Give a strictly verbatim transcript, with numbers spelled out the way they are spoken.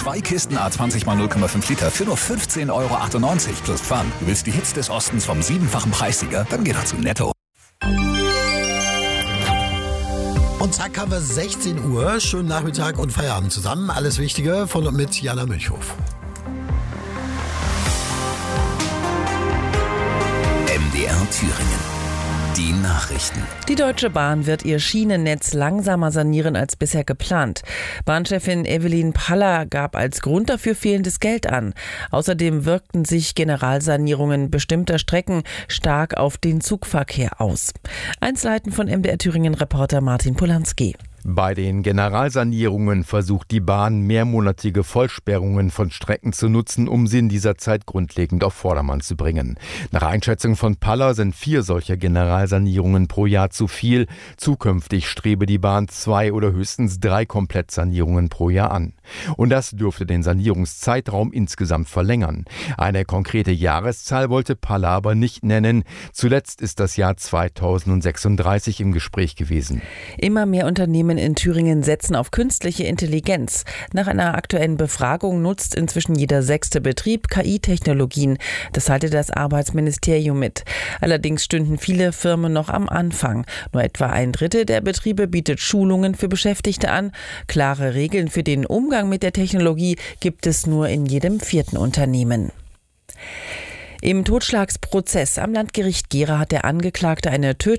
Zwei Kisten A zwanzig mal null Komma fünf Liter für nur fünfzehn Euro achtundneunzig plus Pfand. Du willst die Hits des Ostens vom siebenfachen Preissieger? Dann geh doch zu Netto. Und zack haben wir sechzehn Uhr. Schönen Nachmittag und Feierabend zusammen. Alles Wichtige von und mit Jana Milchhof. M D R Thüringen. Die Nachrichten. Die Deutsche Bahn wird ihr Schienennetz langsamer sanieren als bisher geplant. Bahnchefin Evelyn Paller gab als Grund dafür fehlendes Geld an. Außerdem wirkten sich Generalsanierungen bestimmter Strecken stark auf den Zugverkehr aus. Einzelheiten von M D R Thüringen-Reporter Martin Polanski. Bei den Generalsanierungen versucht die Bahn, mehrmonatige Vollsperrungen von Strecken zu nutzen, um sie in dieser Zeit grundlegend auf Vordermann zu bringen. Nach Einschätzung von Paller sind vier solcher Generalsanierungen pro Jahr zu viel. Zukünftig strebe die Bahn zwei oder höchstens drei Komplettsanierungen pro Jahr an. Und das dürfte den Sanierungszeitraum insgesamt verlängern. Eine konkrete Jahreszahl wollte Paller aber nicht nennen. Zuletzt ist das Jahr zweitausendsechsunddreißig im Gespräch gewesen. Immer mehr Unternehmen in Thüringen setzen auf künstliche Intelligenz. Nach einer aktuellen Befragung nutzt inzwischen jeder sechste Betrieb K I-Technologien. Das teilte das Arbeitsministerium mit. Allerdings stünden viele Firmen noch am Anfang. Nur etwa ein Drittel der Betriebe bietet Schulungen für Beschäftigte an. Klare Regeln für den Umgang mit der Technologie gibt es nur in jedem vierten Unternehmen. Im Totschlagsprozess am Landgericht Gera hat der Angeklagte eine Tötung